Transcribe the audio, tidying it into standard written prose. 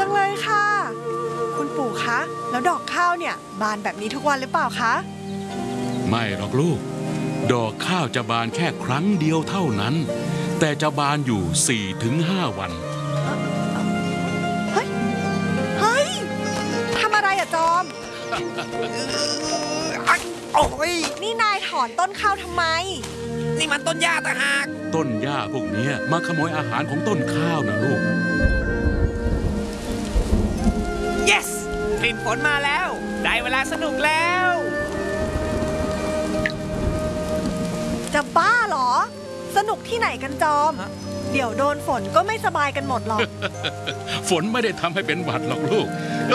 จังเลยค่ะคุณปู่คะแล้วดอกข้าวเนี่ยบานแบบนี้ทุกวันหรือเปล่าคะไม่หรอกลูกดอกข้าวจะบานแค่ครั้งเดียวเท่านั้นแต่จะบานอยู่ 4-5 วันเฮ้ยทำอะไรอะจอมโอ้ยนี่นายถอนต้นข้าวทำไมนี่มันต้นหญ้าต่างหากต้นหญ้าพวกนี้มาขโมยอาหารของต้นข้าวนะลูก yes กลิ่นฝนมาแล้วได้เวลาสนุกแล้วจะบ้าเหรอสนุกที่ไหนกันจอมเดี๋ยวโดนฝนก็ไม่สบายกันหมดหรอกฝนไม่ได้ทำให้เป็นหวัดหรอกลูก